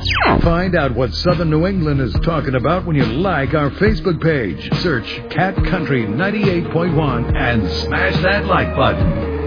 Find out what Southern New England is talking about when you like our Facebook page. Search Cat Country 98.1 and smash that like button.